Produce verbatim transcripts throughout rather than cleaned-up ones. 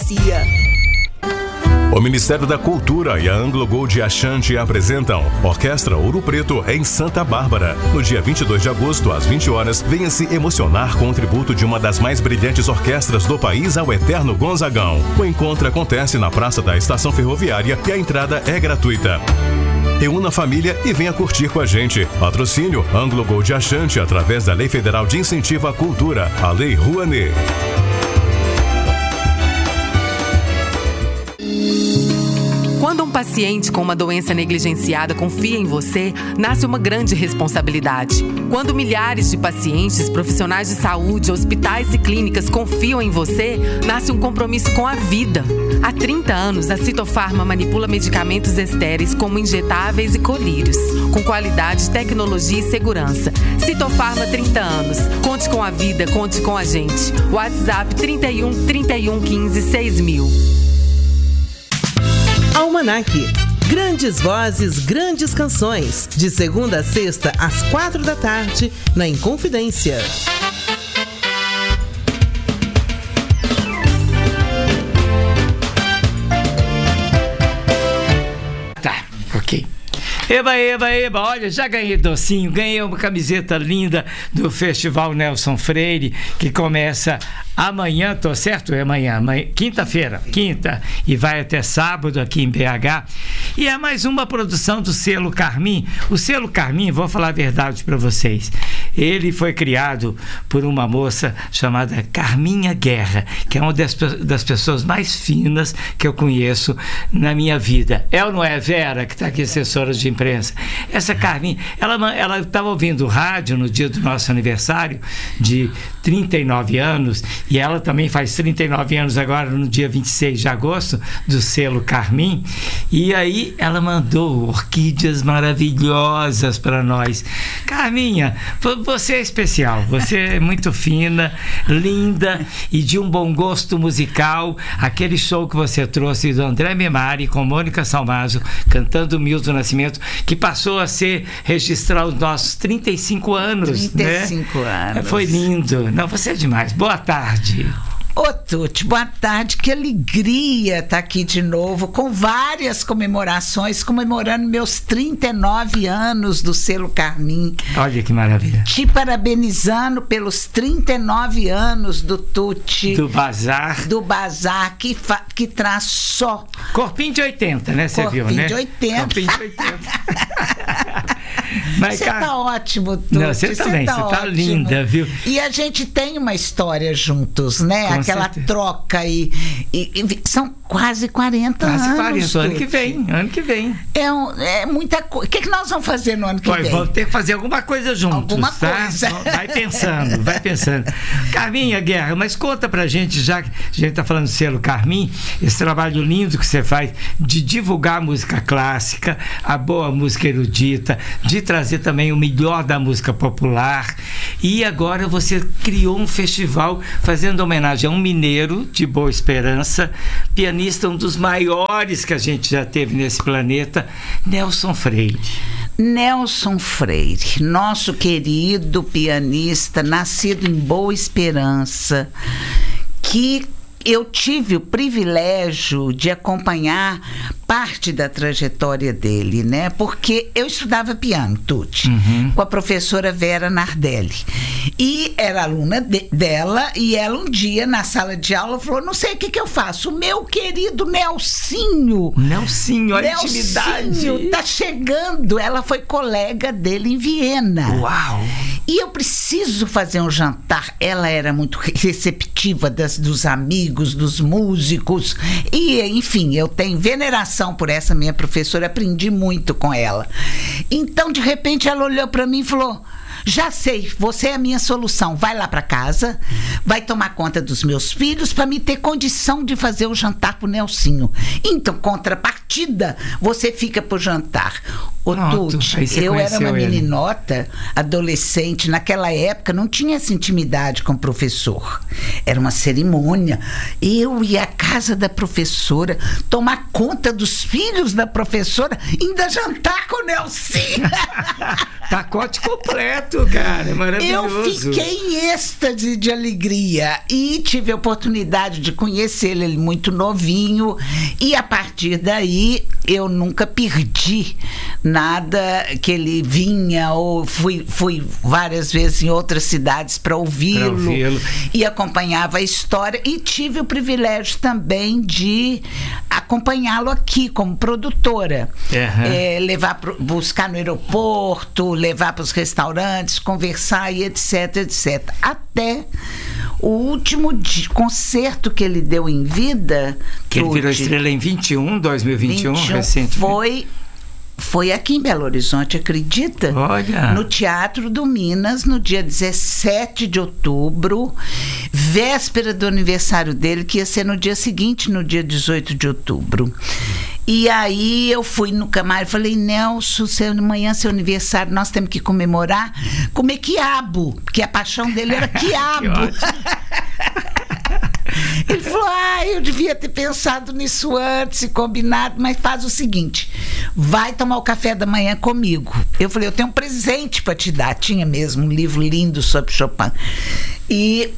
Garcia. O Ministério da Cultura e a Anglo Gold Ashanti apresentam Orquestra Ouro Preto em Santa Bárbara. No dia vinte e dois de agosto, às vinte horas, venha se emocionar com o tributo de uma das mais brilhantes orquestras do país ao Eterno Gonzagão. O encontro acontece na Praça da Estação Ferroviária e a entrada é gratuita. Reúna a família e venha curtir com a gente. Patrocínio Anglo Gold Ashanti através da Lei Federal de Incentivo à Cultura, a Lei Rouanet. Quando um paciente com uma doença negligenciada confia em você, nasce uma grande responsabilidade. Quando milhares de pacientes, profissionais de saúde, hospitais e clínicas confiam em você, nasce um compromisso com a vida. Há trinta anos, a Citofarma manipula medicamentos estéreis como injetáveis e colírios, com qualidade, tecnologia e segurança. Citofarma, trinta anos. Conte com a vida, conte com a gente. WhatsApp trinta e um, trinta e um, quinze, seis mil. Almanac. Grandes vozes, grandes canções. De segunda a sexta, às quatro da tarde, na Inconfidência. Tá, ok. Eba, eba, eba, olha, já ganhei docinho, ganhei uma camiseta linda do Festival Nelson Freire, que começa amanhã, tô certo? É amanhã, amanhã quinta-feira, quinta, e vai até sábado aqui em B H. E é mais uma produção do Selo Carmim. O Selo Carmim, vou falar a verdade para vocês, ele foi criado por uma moça chamada Carminha Guerra, que é uma das, das pessoas mais finas que eu conheço na minha vida. É ou não é, Vera, que está aqui, assessora de imprensa? Essa Carminha, ela ela estava ouvindo rádio no dia do nosso aniversário de trinta e nove anos, e ela também faz trinta e nove anos agora no dia vinte e seis de agosto, do Selo Carmim, e aí ela mandou orquídeas maravilhosas para nós. Carminha, você é especial, você é muito fina, linda e de um bom gosto musical. Aquele show que você trouxe do André Memari com Mônica Salmazo cantando Milton Nascimento, que passou a ser registrar os nossos trinta e cinco anos, trinta e cinco né? anos. Foi lindo. Não, você é demais. Boa tarde. Ô, Tuti, boa tarde, que alegria estar aqui de novo, com várias comemorações, comemorando meus trinta e nove anos do Selo Carmim. Olha que maravilha. Te parabenizando pelos trinta e nove anos do Tuti. Do Bazar. Do Bazar, que, fa- que traz só... Corpinho de oitenta, né? Você viu, né? Corpinho de oitenta. Corpinho de oitenta. Mas, você cara... tá ótimo, Tuti. Não, você também, você tá, tá linda, viu? E a gente tem uma história juntos, né? Com Aquela certeza. troca e, e, e são quase quarenta quase anos. quarenta, ano Tuti. que vem, ano que vem. É, um, é muita coisa. O que, que nós vamos fazer no ano que Vai, vem? vamos ter que fazer alguma coisa juntos, Alguma tá? coisa. Vai pensando, vai pensando. Carminha Guerra, mas conta pra gente, já que a gente tá falando do Selo Carmim, esse trabalho lindo que você faz de divulgar a música clássica, a boa música erudita, de trazer também o melhor da música popular. E agora você criou um festival fazendo homenagem a um mineiro de Boa Esperança, pianista, um dos maiores que a gente já teve nesse planeta, Nelson Freire. Nelson Freire, nosso querido pianista, nascido em Boa Esperança, que eu tive o privilégio de acompanhar parte da trajetória dele, né? Porque eu estudava piano, Tuti, uhum. com a professora Vera Nardelli. E era aluna de, dela, e ela um dia, na sala de aula, falou, não sei o que que eu faço. O meu querido Nelsinho. Nelsinho, olha a intimidade. Nelsinho tá chegando. Ela foi colega dele em Viena. Uau! E eu preciso fazer um jantar. Ela era muito receptiva das, dos amigos, dos músicos. E, enfim, eu tenho veneração por essa minha professora, aprendi muito com ela. Então, de repente, ela olhou para mim e falou, já sei, você é a minha solução, vai lá para casa, vai tomar conta dos meus filhos para me ter condição de fazer o jantar pro Nelsinho. Então, contrapartida, você fica pro jantar. Ô, Tuti, eu era uma meninota, adolescente, naquela época não tinha essa intimidade com o professor. Era uma cerimônia. Eu ia à casa da professora, tomar conta dos filhos da professora, ainda jantar com o Nelsinho. Pacote completo. isso, cara, é maravilhoso. Eu fiquei em êxtase de alegria e tive a oportunidade de conhecê-lo, ele muito novinho, e a partir daí eu nunca perdi nada que ele vinha, ou fui, fui várias vezes em outras cidades para ouvi-lo, ouvi-lo e acompanhava a história, e tive o privilégio também de acompanhá-lo aqui como produtora. Uhum. É, levar pro, buscar no aeroporto, levar para os restaurantes, conversar e etc, etc. Até o último dia, concerto que ele deu em vida... Que ele virou estrela em vinte e um, dois mil e vinte e um, recentemente. Foi... Foi aqui em Belo Horizonte, acredita? Olha. No Teatro do Minas, no dia dezessete de outubro, véspera do aniversário dele, que ia ser no dia seguinte, no dia dezoito de outubro. E aí eu fui no camarim e falei, Nelson, seu, amanhã é seu aniversário, nós temos que comemorar, comer quiabo, porque a paixão dele era quiabo. Ele falou, ah, eu devia ter pensado nisso antes e combinado, mas faz o seguinte, vai tomar o café da manhã comigo. Eu falei, eu tenho um presente para te dar. Tinha mesmo um livro lindo sobre Chopin. E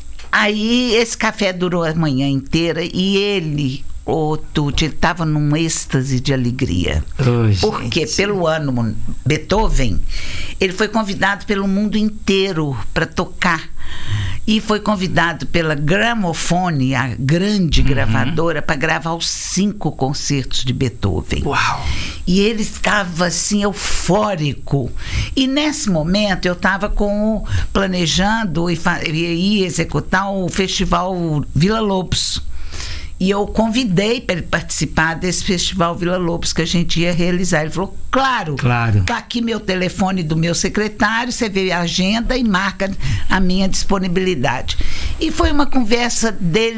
aí esse café durou a manhã inteira e ele... O Tuti, ele estava num êxtase de alegria. Oh, porque gente. Pelo ano Beethoven, ele foi convidado pelo mundo inteiro para tocar. E foi convidado pela Gramophone, a grande uhum. gravadora, para gravar os cinco concertos de Beethoven. Uau! E ele estava assim eufórico. E nesse momento eu estava com o, planejando e, e ia executar o Festival Vila Lobos. E eu convidei para ele participar desse Festival Vila Lobos que a gente ia realizar. Ele falou, claro, claro. Tá aqui meu telefone do meu secretário, você vê a agenda e marca a minha disponibilidade. E foi uma conversa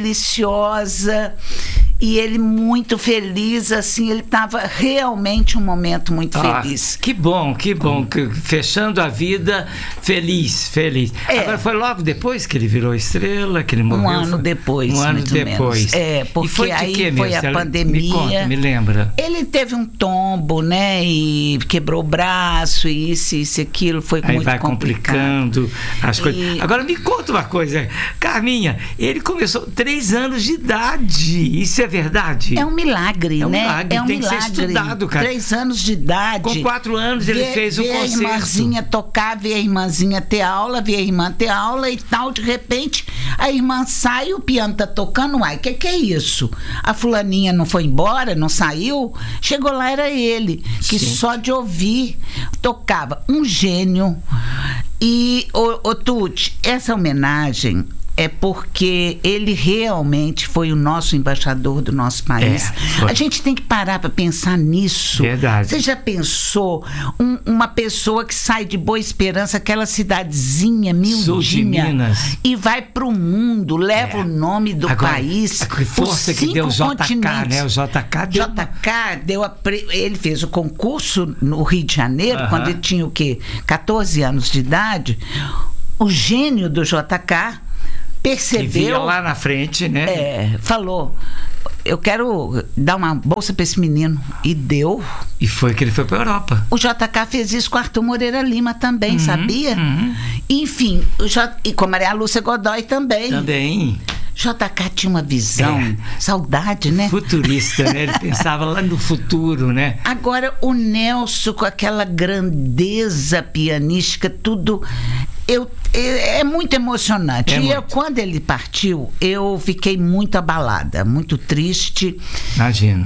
deliciosa e ele muito feliz, assim, ele estava realmente um momento muito ah, feliz. Que bom, que bom, que, fechando a vida feliz, feliz. É. Agora foi logo depois que ele virou estrela, que ele morreu? Um ano foi... depois, Um ano depois. Menos. É, porque e foi aí que foi a pandemia. Me conta, me lembra. Ele teve um tombo, né, e quebrou o braço, e isso, isso, aquilo, foi aí muito vai complicado. complicando as e... coisas. Agora me conta uma coisa, Carminha, ele começou três anos de idade, isso é verdade? É um milagre, é um né? Milagre. É um Tem milagre. que ser estudado, cara. Três anos de idade. Com quatro anos ele vê, fez o vê concerto. Ver a irmãzinha tocar, ver a irmãzinha ter aula, ver a irmã ter aula e tal. De repente, a irmã sai e o piano tá tocando. Uai, o que, que é isso? A fulaninha não foi embora, não saiu? Chegou lá, era ele, que Sim. só de ouvir tocava. Um gênio. E, ô, ô Tuti, essa homenagem é porque ele realmente foi o nosso embaixador do nosso país. É, a gente tem que parar para pensar nisso. Verdade. Você já pensou um, uma pessoa que sai de Boa Esperança, aquela cidadezinha miudinha, e vai para o mundo, leva é. o nome do Agora, país. A força que deu o J K, né? O J K deu... J K deu a pre... Ele fez o concurso no Rio de Janeiro, uh-huh. quando ele tinha o quê? catorze anos de idade. O gênio do J K percebeu... Que via lá na frente, né? É, falou, eu quero dar uma bolsa para esse menino. E deu. E foi que ele foi para a Europa. O J K fez isso com Arthur Moreira Lima também, uhum, sabia? Uhum. Enfim, o J... e com Maria Lúcia Godoy também. Também. J K tinha uma visão, é. saudade, né? Futurista, né? Ele pensava lá no futuro, né? Agora, o Nelson, com aquela grandeza pianística, tudo... Eu, é, é muito emocionante. É e muito. Eu, quando ele partiu, eu fiquei muito abalada, muito triste. Imagino.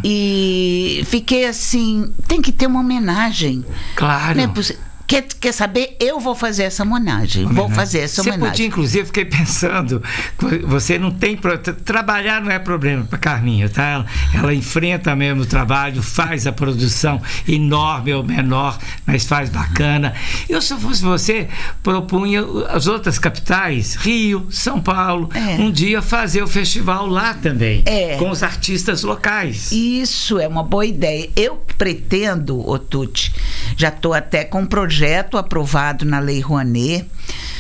E fiquei assim, tem que ter uma homenagem. Claro. Não é possível. Quer, quer saber? Eu vou fazer essa homenagem. Vou fazer essa homenagem. Você podia, inclusive, fiquei pensando, você não tem... Trabalhar não é problema para Carminha, tá? Ela, ela enfrenta mesmo o trabalho, faz a produção enorme ou menor, mas faz bacana. Eu, se eu fosse você, propunha as outras capitais, Rio, São Paulo, é. um dia fazer o festival lá também, é. com os artistas locais. Isso é uma boa ideia. Eu pretendo, Otuti, já estou até com um projeto aprovado na Lei Rouanet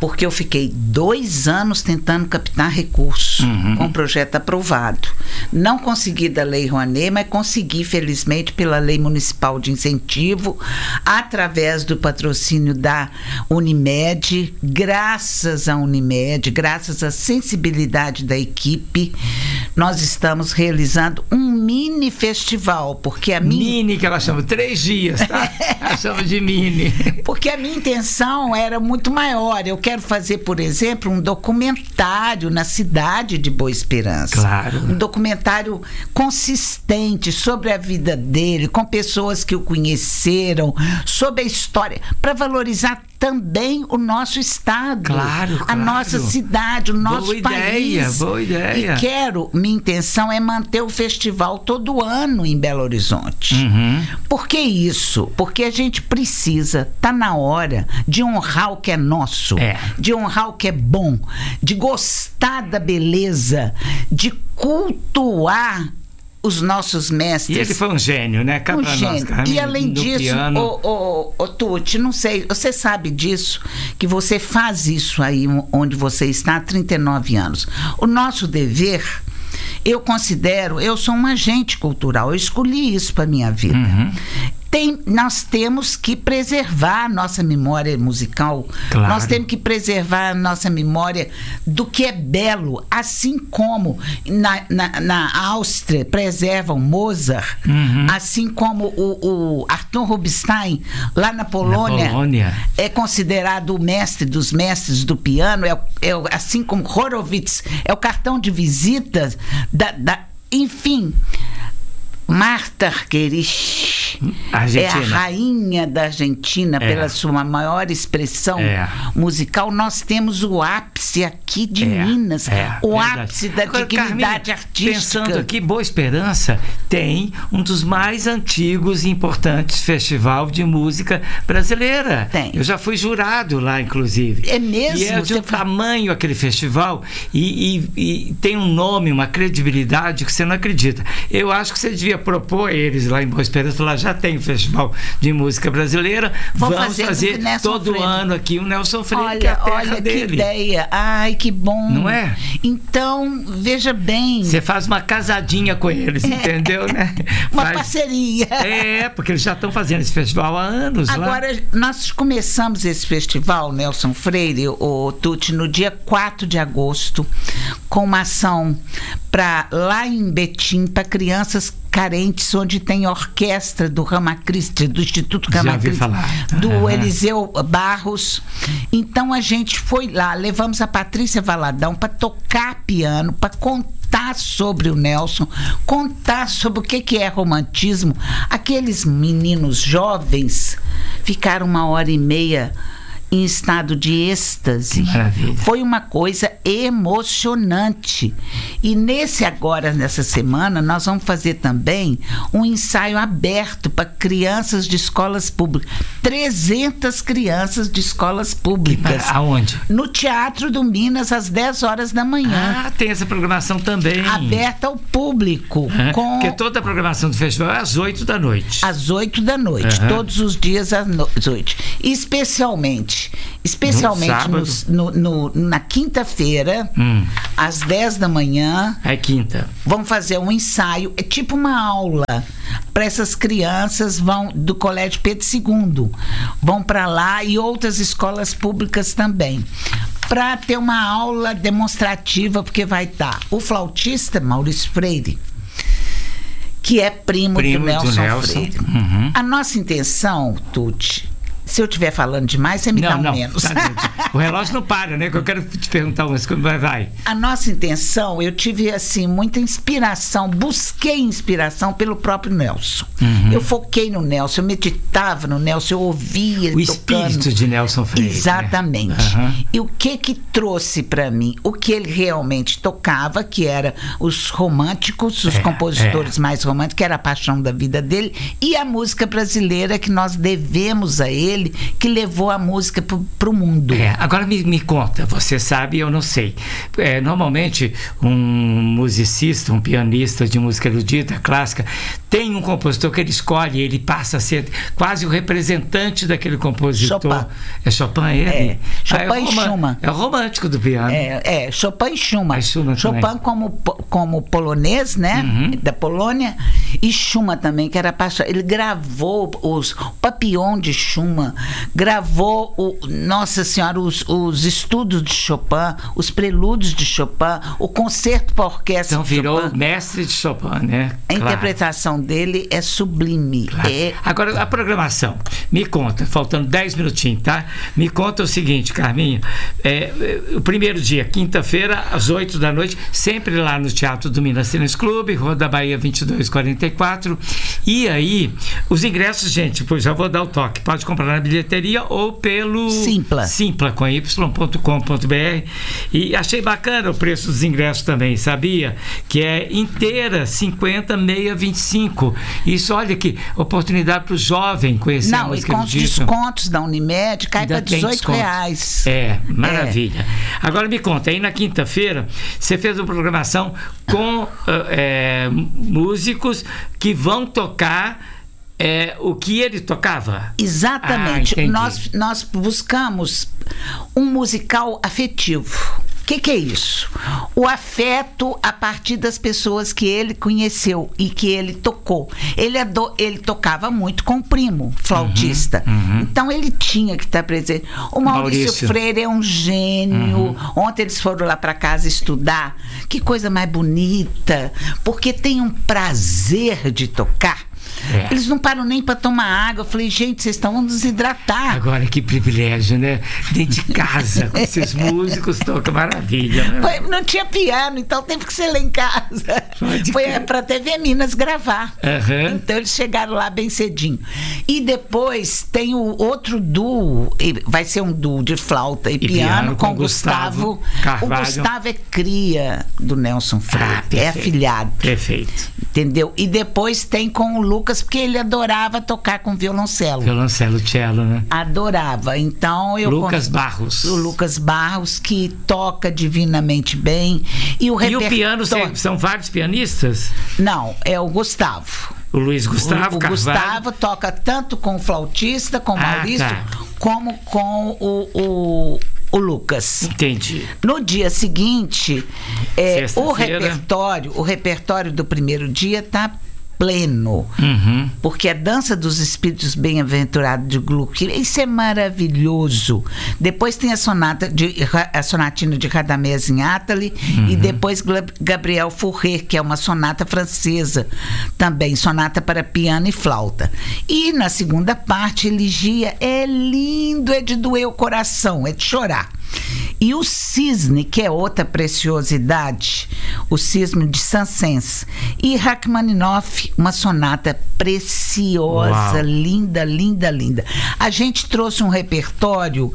porque eu fiquei dois anos tentando captar recursos uhum. com o projeto aprovado. Não consegui da Lei Rouanet, mas consegui, felizmente, pela Lei Municipal de Incentivo, através do patrocínio da Unimed, graças à Unimed, graças à sensibilidade da equipe, nós estamos realizando um mini festival, porque a minha... Mini, que ela chama, três dias, tá? Ela chama de mini. Porque a minha intenção era muito maior. Eu quero fazer, por exemplo, um documentário na cidade de Boa Esperança. Claro. Um documentário consistente sobre a vida dele, com pessoas que o conheceram, sobre a história, para valorizar também o nosso estado, claro, claro. a nossa cidade, o nosso boa país. Ideia, boa ideia. E quero, minha intenção é manter o festival todo ano em Belo Horizonte. Uhum. Por que isso? Porque a gente precisa, tá na hora de honrar o que é nosso, é. de honrar o que é bom, de gostar da beleza, de cultuar os nossos mestres. E ele foi um gênio, né? Um gênio. Nós, e além disso, piano. ô, ô, ô, Tuti, não sei, você sabe disso, que você faz isso aí onde você está há trinta e nove anos. O nosso dever, eu considero, eu sou um agente cultural, eu escolhi isso para minha vida. Uhum. Tem, nós temos que preservar a nossa memória musical, claro. Nós temos que preservar a nossa memória do que é belo, assim como na, na, na Áustria preservam Mozart, uhum. assim como o, o Arthur Rubinstein, lá na Polônia, na Polônia, é considerado o mestre dos mestres do piano, é, é, assim como Horowitz, é o cartão de visitas, da, da, enfim... Martha Argerich é a rainha da Argentina, é. pela sua maior expressão é. musical. Nós temos o ápice aqui de é. Minas, é. o Verdade. ápice da Agora, dignidade Carminha, artística. Pensando aqui, Boa Esperança tem um dos mais antigos e importantes festival de música brasileira. Tem. Eu já fui jurado lá, inclusive. É mesmo? E é de um foi... tamanho aquele festival e, e, e tem um nome, uma credibilidade que você não acredita. Eu acho que você devia propor eles lá em Boa Esperança, lá já tem o Festival de Música Brasileira. Vamos Vamos fazer, fazer todo Freire. ano aqui o Nelson Freire, olha, que é a terra olha dele. Que ideia. Ai, que bom. Não é? Então, veja bem. Você faz uma casadinha com eles, entendeu, né? Uma faz... parceria. É, porque eles já estão fazendo esse festival há anos. Agora, lá. nós começamos esse festival, Nelson Freire, o Tuti, no dia quatro de agosto, com uma ação para lá em Betim, para crianças carentes, onde tem orquestra do Ramacristi, do Instituto Ramacristi, do uhum. Eliseu Barros. Então a gente foi lá, levamos a Patrícia Valadão para tocar piano, para contar sobre o Nelson, contar sobre o que, que é romantismo. Aqueles meninos jovens ficaram uma hora e meia em estado de êxtase. Maravilha. Foi uma coisa emocionante. E nesse agora, nessa semana, nós vamos fazer também um ensaio aberto para crianças de escolas públicas. trezentas crianças de escolas públicas. Aonde? No Teatro do Minas, às dez horas da manhã. Ah, tem essa programação também. Aberta ao público. Uhum. Com... Porque toda a programação do festival é às oito da noite. Às oito da noite. Uhum. Todos os dias às oito. Especialmente Especialmente no, no, no, na quinta-feira, hum. às dez da manhã. É quinta. Vamos fazer um ensaio, é tipo uma aula para essas crianças vão do Colégio Pedro segundo. Vão para lá e outras escolas públicas também. Para ter uma aula demonstrativa, porque vai estar o flautista Maurício Freire, que é primo, primo do Nelson, do Nelson. Freire. Uhum. A nossa intenção, Tuti, se eu estiver falando demais, você me não, dá um não, menos. O relógio não para, né? Que eu quero te perguntar umas coisas, vai, vai. A nossa intenção, eu tive, assim, muita inspiração, busquei inspiração pelo próprio Nelson. Uhum. Eu foquei no Nelson, eu meditava no Nelson, eu ouvia ele o tocando. O espírito de Nelson Freire. Exatamente. Né? Uhum. E o que que trouxe para mim? O que ele realmente tocava, que era os românticos, os é, compositores é. mais românticos, que era a paixão da vida dele, e a música brasileira que nós devemos a ele, dele que levou a música para o mundo. É, agora me, me conta, você sabe, eu não sei. É, normalmente, um musicista, um pianista de música erudita, clássica, tem um compositor que ele escolhe, ele passa a ser quase o representante daquele compositor. Chopin. É Chopin ele? É, Chopin ah, é e Roma, Schumann. É o romântico do piano. É, é Chopin e Schumann. É Schumann Chopin como, como polonês, né? Uhum. Da Polônia. E Schumann também, que era paixão. Ele gravou os, o Papillon de Schumann, gravou, o, nossa senhora, os, os estudos de Chopin, os prelúdios de Chopin, o concerto para orquestra então de virou Chopin. Mestre de Chopin, né? A claro. interpretação dele é sublime. Claro. É... Agora, a programação. Me conta, faltando dez minutinhos, tá? Me conta o seguinte, Carminha. É, o primeiro dia, quinta-feira, às oito da noite, sempre lá no Teatro do Minas Tênis Clube, Rua da Bahia vinte e dois quarenta e quatro. E aí, os ingressos, gente, pois já vou dar o toque. Pode comprar na bilheteria ou pelo Simpla. Simpla, com y ponto com ponto b r. E achei bacana o preço dos ingressos também, sabia? Que é inteira, cinquenta, meia, vinte e cinco. Isso, olha que oportunidade para o jovem conhecer a Não, música e com erudita. os descontos da Unimed, cai para dezoito reais. É, maravilha. É. Agora me conta, aí na quinta-feira você fez uma programação com é, músicos que vão tocar é, o que ele tocava? Exatamente. Ah, nós, nós buscamos um musical afetivo. O que, que é isso? O afeto a partir das pessoas que ele conheceu e que ele tocou. Ele, ado- ele tocava muito com o primo, flautista. Uhum, uhum. Então ele tinha que estar presente. O Maurício, Maurício. Freire é um gênio. Uhum. Ontem eles foram lá para casa estudar. Que coisa mais bonita. Porque tem um prazer de tocar. É. Eles não param nem para tomar água. Eu falei, gente, vocês estão nos hidratar. Agora que privilégio, né? Dentro de casa, com esses músicos, toca maravilha. Né? Foi, não tinha piano, então teve que ser lá em casa. Pode Foi para a T V Minas gravar. Uhum. Então eles chegaram lá bem cedinho. E depois tem o outro duo, vai ser um duo de flauta e, e piano, piano com, com Gustavo, Gustavo Carvalho. O Gustavo é cria do Nelson Freire, ah, é afilhado. Perfeito. Entendeu? E depois tem com o Lucas, porque ele adorava tocar com violoncelo. Violoncelo, cello, né? Adorava. Então eu Lucas con... Barros. O Lucas Barros, que toca divinamente bem. E o, e repertório... o piano, são vários pianistas? Não, é o Gustavo. O Luiz Gustavo O, o Carvalho. Gustavo toca tanto com o flautista, com o ah, Maurício, tá. como com o... o O Lucas. Entendi. No dia seguinte, é, o repertório, o repertório do primeiro dia está pleno, uhum. porque a Dança dos Espíritos Bem-Aventurados de Gluck, isso é maravilhoso. Depois tem a sonata de, a sonatina de Radamés em Atali, uhum. e depois Gabriel Fauré, que é uma sonata francesa, também sonata para piano e flauta. E na segunda parte, Eligia é lindo, é de doer o coração, é de chorar. E o Cisne, que é outra preciosidade, o Cisne de Saint-Saëns, e Rachmaninoff, uma sonata preciosa, Uau. linda, linda, linda. A gente trouxe um repertório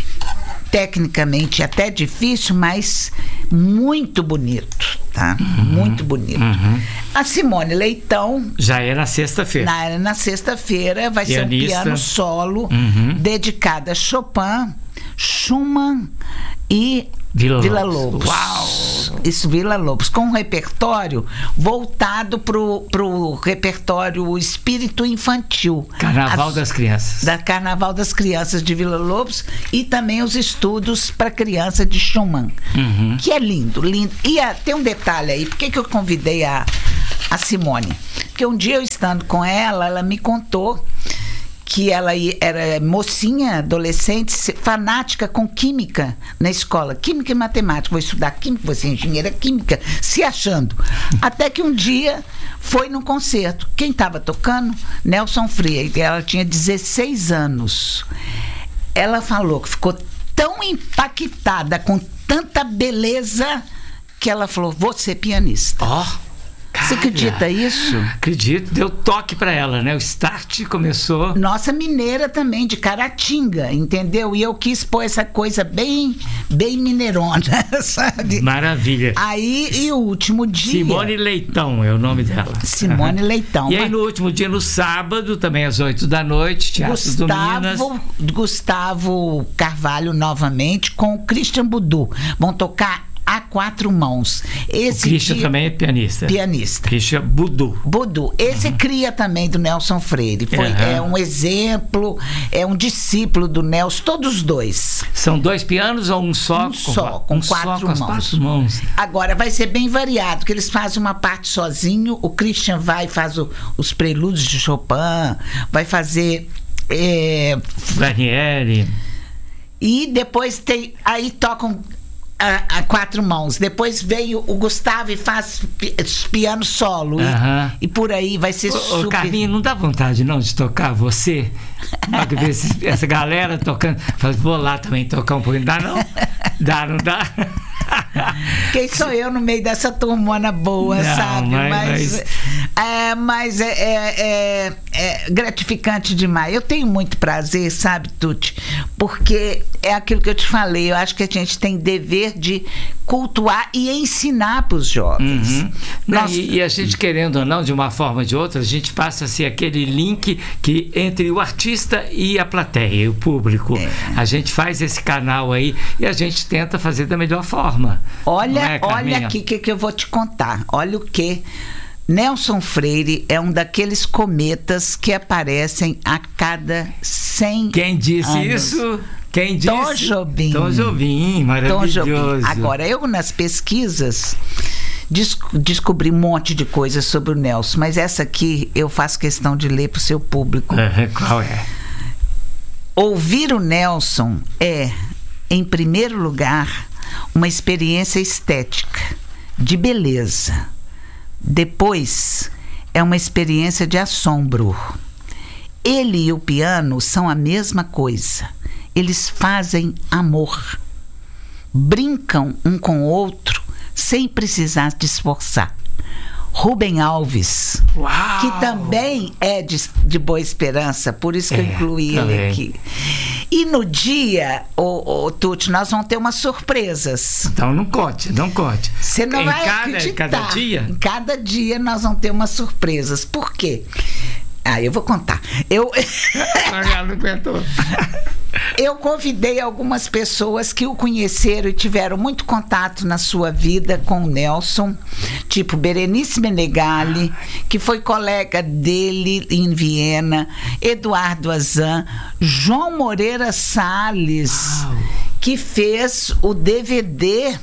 tecnicamente até difícil, mas muito bonito, tá? Uhum. Muito bonito. Uhum. A Simone Leitão... Já é na sexta-feira. Na, na sexta-feira vai Pianista. ser um piano solo, uhum. dedicado a Chopin, Schumann e Vila, Vila Lobos. Lobos. Uau! Isso, Vila Lobos, com um repertório voltado pro, pro repertório espírito infantil. Carnaval As, das Crianças. Da Carnaval das Crianças de Vila Lobos e também os estudos para criança de Schumann, uhum. que é lindo, lindo. E a, tem um detalhe aí, por que que eu convidei a, a Simone? Porque um dia eu estando com ela, ela me contou que ela era mocinha, adolescente, fanática com química na escola. Química e matemática. Vou estudar química, vou ser engenheira química, se achando. Até que um dia foi num concerto. Quem estava tocando? Nelson Freire. Ela tinha dezesseis anos. Ela falou que ficou tão impactada com tanta beleza que ela falou, vou ser pianista. Ó! Oh. Você acredita isso? Acredito, deu toque pra ela, né? O start começou. Nossa mineira também, de Caratinga, entendeu? E eu quis pôr essa coisa bem, bem mineirona, sabe? Maravilha. Aí, e o último dia... Simone Leitão é o nome dela. Simone uhum. Leitão. E aí, no último dia, no sábado, também às oito da noite, Teatro do Minas. Gustavo Carvalho novamente com o Christian Budu. Vão tocar a quatro mãos. Esse o Christian dia, também é pianista. Pianista. Christian Budu. Budu. Esse uhum. cria também do Nelson Freire. Foi, uhum. É um exemplo, é um discípulo do Nelson, todos dois. São dois pianos ou um só? Um com, só, com, um quatro, só com mãos. quatro mãos. Agora, vai ser bem variado, porque eles fazem uma parte sozinho, o Christian vai e faz o, os prelúdios de Chopin, vai fazer... É, Guarnieri. E depois tem. Aí tocam a, a quatro mãos. Depois veio o Gustavo e faz pi, piano solo. Uh-huh. E, e por aí vai ser ô, super. Ô, Carminha, não dá vontade não de tocar você? Esse, essa galera tocando. Fala, vou lá também tocar um pouquinho. Dá não? Dá, não dá? Quem sou eu no meio dessa turmona boa, não, sabe? Mas, mas, é, mas é, é, é, é gratificante demais. Eu tenho muito prazer, sabe, Tuti? Porque é aquilo que eu te falei. Eu acho que a gente tem dever de cultuar e ensinar para os jovens. Uhum. Nós... E, e a gente, querendo ou não, de uma forma ou de outra, a gente passa a ser aquele link que, entre o artista e a plateia, o público. É. A gente faz esse canal aí e a gente tenta fazer da melhor forma. Olha, é, olha aqui o que, que eu vou te contar. Olha o que... Nelson Freire é um daqueles cometas que aparecem a cada cem Quem disse anos. isso? Quem disse? Tom Jobim. Tom Jobim, maravilhoso. Tom Jobim. Agora, eu nas pesquisas des- descobri um monte de coisas sobre o Nelson, mas essa aqui eu faço questão de ler para o seu público. É, qual é? Ouvir o Nelson é, em primeiro lugar, uma experiência estética, de beleza. Depois, é uma experiência de assombro. Ele e o piano são a mesma coisa. Eles fazem amor. Brincam um com o outro sem precisar de esforçar. Rubem Alves, Uau! Que também é de, de Boa Esperança, por isso que é, eu incluí também. Ele aqui. E no dia, ô, ô, Tuti, nós vamos ter umas surpresas. Então não conte, não conte. Você não em vai cada, acreditar. Cada dia? Em cada dia nós vamos ter umas surpresas. Por quê? Ah, eu vou contar. Eu... não aguentou. Eu convidei algumas pessoas que o conheceram e tiveram muito contato na sua vida com o Nelson, tipo Berenice Menegali, que foi colega dele em Viena, Eduardo Azan, João Moreira Salles, Uau. Que fez o D V D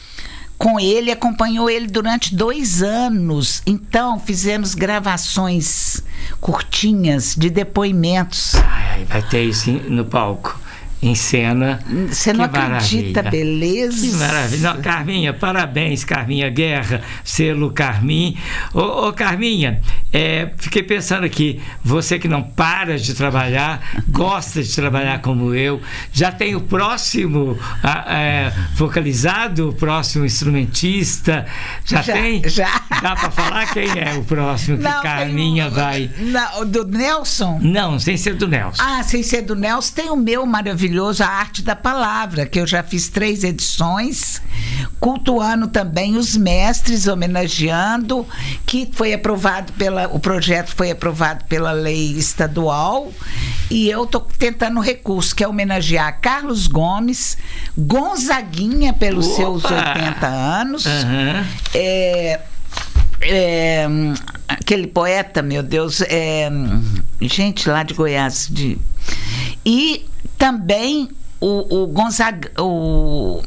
com ele, acompanhou ele durante dois anos. Então, fizemos gravações curtinhas de depoimentos. Ai, vai ter isso no palco, em cena. Você não acredita, maravilha. Beleza? Que maravilha. Não, Carminha, parabéns, Carminha Guerra, selo Carmin. Ô, ô Carminha, é, fiquei pensando aqui, você que não para de trabalhar, gosta de trabalhar como eu, já tem o próximo é, vocalizado, o próximo instrumentista, já, já tem? Já. Dá pra falar quem é o próximo que não, Carminha um, vai... Não, do Nelson? Não, sem ser do Nelson. Ah, sem ser do Nelson, tem o meu maravilhoso A Arte da Palavra, que eu já fiz três edições, cultuando também os mestres, homenageando, que foi aprovado pela, o projeto foi aprovado pela lei estadual, e eu estou tentando recurso, que é homenagear Carlos Gomes, Gonzaguinha pelos Opa! seus oitenta anos, uhum. é, é, aquele poeta, meu Deus, é, gente lá de Goiás, de, e também o, o, Gonzaga, o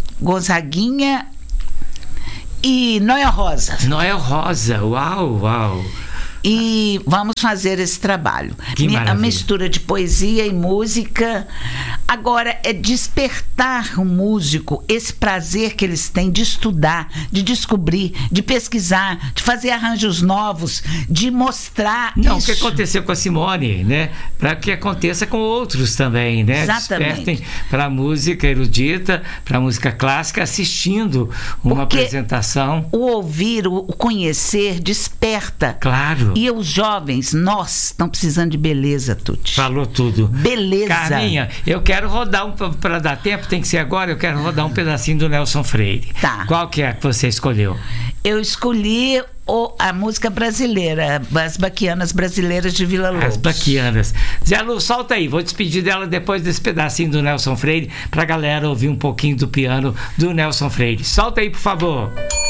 Gonzaguinha e Noel Rosa. Noel Rosa, uau, uau. E vamos fazer esse trabalho. Que A maravilha. mistura de poesia e música. Agora, é despertar o músico esse prazer que eles têm de estudar, de descobrir, de pesquisar, de fazer arranjos novos, de mostrar Não, isso. o que aconteceu com a Simone, né? Para que aconteça com outros também, né? Exatamente. Despertem para a música erudita, para a música clássica, assistindo uma Porque apresentação. O ouvir, o o conhecer, desperta. Claro. E os jovens, nós, estão precisando de beleza, Tuti. Falou tudo. Beleza. Carminha, eu quero rodar um, para dar tempo, tem que ser agora, eu quero rodar um pedacinho do Nelson Freire. Tá. Qual que é que você escolheu? Eu escolhi o, a música brasileira, as baquianas brasileiras de Vila Lobos. As Baquianas. Zé Lu, solta aí, vou despedir dela depois desse pedacinho do Nelson Freire, pra galera ouvir um pouquinho do piano do Nelson Freire. Solta aí, por favor.